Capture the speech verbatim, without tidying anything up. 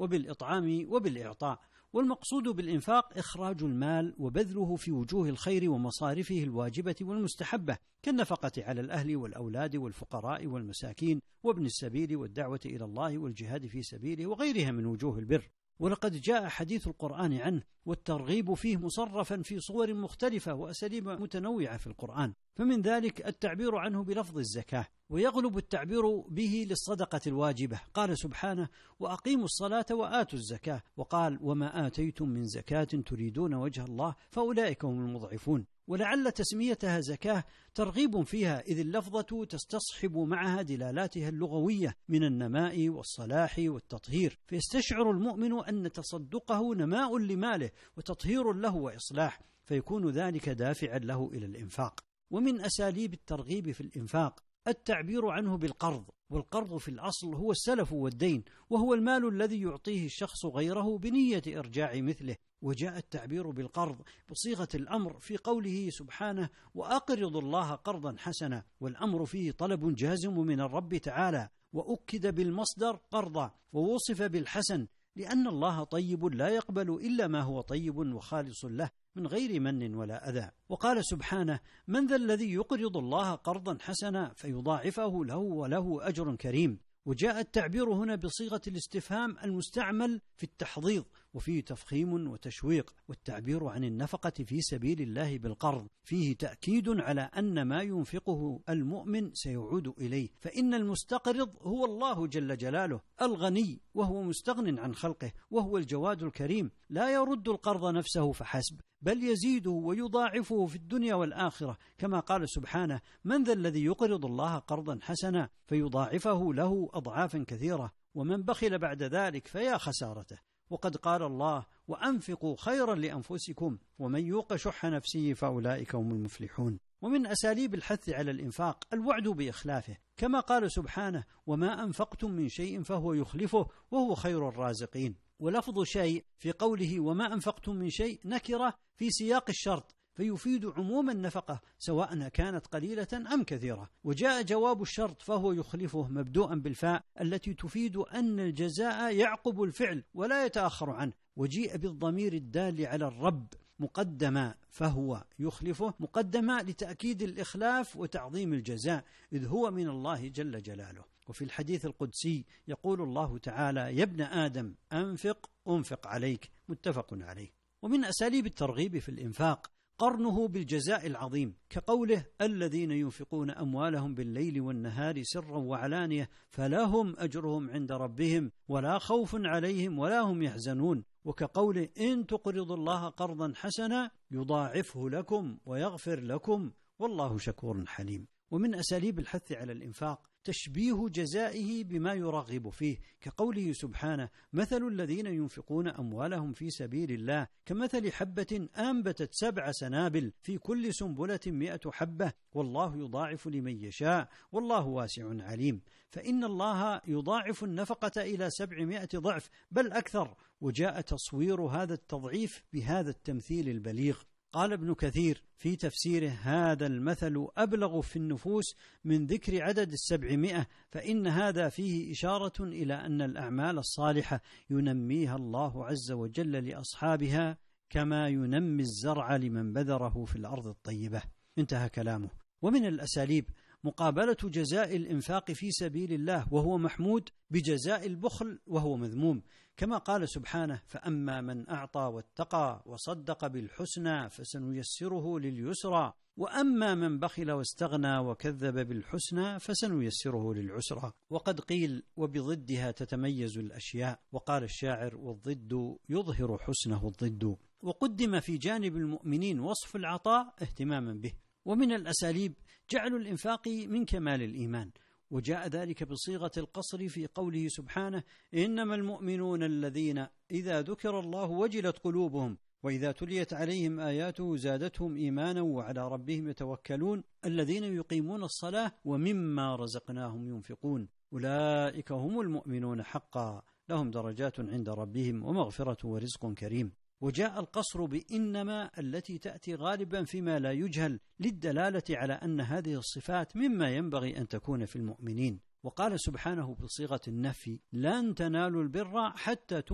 وبالإطعام وبالإعطاء. والمقصود بالإنفاق إخراج المال وبذله في وجوه الخير ومصارفه الواجبة والمستحبة، كالنفقة على الأهل والأولاد والفقراء والمساكين وابن السبيل والدعوة إلى الله والجهاد في سبيله وغيرها من وجوه البر. ولقد جاء حديث القرآن عنه والترغيب فيه مصرفا في صور مختلفة وأساليب متنوعة في القرآن، فمن ذلك التعبير عنه بلفظ الزكاة، ويغلب التعبير به للصدقة الواجبة. قال سبحانه: وأقيموا الصلاة وآتوا الزكاة، وقال: وما آتيتم من زكاة تريدون وجه الله فأولئك هم المضعفون. ولعل تسميتها زكاة ترغيب فيها، إذ اللفظة تستصحب معها دلالاتها اللغوية من النماء والصلاح والتطهير، فيستشعر المؤمن أن تصدقه نماء لماله وتطهير له وإصلاح، فيكون ذلك دافعا له إلى الإنفاق. ومن أساليب الترغيب في الإنفاق التعبير عنه بالقرض، والقرض في الأصل هو السلف والدين، وهو المال الذي يعطيه الشخص غيره بنية إرجاع مثله. وجاء التعبير بالقرض بصيغة الأمر في قوله سبحانه: وأقرضوا الله قرضا حسنا، والأمر فيه طلب جازم من الرب تعالى، وأكد بالمصدر قرضا، ووصف بالحسن لأن الله طيب لا يقبل إلا ما هو طيب وخالص له من غير من ولا أذى. وقال سبحانه: من ذا الذي يقرض الله قرضا حسنا فيضاعفه له وله أجر كريم. وجاء التعبير هنا بصيغة الاستفهام المستعمل في التحضيض وفيه تفخيم وتشويق. والتعبير عن النفقة في سبيل الله بالقرض فيه تأكيد على أن ما ينفقه المؤمن سيعود إليه، فإن المستقرض هو الله جل جلاله الغني، وهو مستغن عن خلقه، وهو الجواد الكريم لا يرد القرض نفسه فحسب، بل يزيده ويضاعفه في الدنيا والآخرة، كما قال سبحانه: من ذا الذي يقرض الله قرضا حسنا فيضاعفه له أضعافا كثيرة، ومن بخل بعد ذلك فيا خسارته. وقد قال الله: وأنفقوا خيرا لأنفسكم ومن يوق شح نفسه فأولئك هم المفلحون. ومن أساليب الحث على الإنفاق الوعد بإخلافه، كما قال سبحانه: وما أنفقتم من شيء فهو يخلفه وهو خير الرازقين. ولفظ شيء في قوله وما أنفقتم من شيء نكرة في سياق الشرط، فيفيد عموم النفقة سواء كانت قليلة أم كثيرة. وجاء جواب الشرط فهو يخلفه مبدوءا بالفاء التي تفيد أن الجزاء يعقب الفعل ولا يتأخر عنه، وجيء بالضمير الدال على الرب مقدما فهو يخلفه مقدما لتأكيد الإخلاف وتعظيم الجزاء، إذ هو من الله جل جلاله. وفي الحديث القدسي يقول الله تعالى: يا ابن آدم أنفق أنفق عليك، متفق عليه. ومن أساليب الترغيب في الإنفاق قرنه بالجزاء العظيم، كقوله: الذين ينفقون أموالهم بالليل والنهار سرا وعلانية فلهم أجرهم عند ربهم ولا خوف عليهم ولا هم يحزنون. وكقوله: إن تقرضوا الله قرضا حسنا يضاعفه لكم ويغفر لكم والله شكور حليم. ومن أساليب الحث على الإنفاق تشبيه جزائه بما يرغب فيه، كقوله سبحانه: مثل الذين ينفقون أموالهم في سبيل الله كمثل حبة أنبتت سبع سنابل في كل سنبلة مئة حبة والله يضاعف لمن يشاء والله واسع عليم. فإن الله يضاعف النفقة إلى سبعمائة ضعف بل أكثر. وجاء تصوير هذا التضعيف بهذا التمثيل البليغ. قال ابن كثير في تفسيره: هذا المثل أبلغ في النفوس من ذكر عدد السبعمائة، فإن هذا فيه إشارة إلى أن الأعمال الصالحة ينميها الله عز وجل لأصحابها كما ينمي الزرع لمن بذره في الأرض الطيبة. انتهى كلامه. ومن الأساليب مقابلة جزاء الإنفاق في سبيل الله وهو محمود بجزاء البخل وهو مذموم، كما قال سبحانه: فأما من أعطى واتقى وصدق بالحسنى فسنيسره لليسرى وأما من بخل واستغنى وكذب بالحسنى فسنيسره للعسرى. وقد قيل: وبضدها تتميز الأشياء. وقال الشاعر: والضد يظهر حسنه الضد. وقدم في جانب المؤمنين وصف العطاء اهتماما به. ومن الأساليب جعل الإنفاق من كمال الإيمان، وجاء ذلك بصيغة القصر في قوله سبحانه: إنما المؤمنون الذين إذا ذكر الله وجلت قلوبهم وإذا تليت عليهم آياته زادتهم إيمانا وعلى ربهم يتوكلون الذين يقيمون الصلاة ومما رزقناهم ينفقون أولئك هم المؤمنون حقا لهم درجات عند ربهم ومغفرة ورزق كريم. وجاء القصر بإنما التي تأتي غالبا فيما لا يجهل للدلالة على أن هذه الصفات مما ينبغي أن تكون في المؤمنين. وقال سبحانه بصيغة النفي: لن تنالوا البر حتى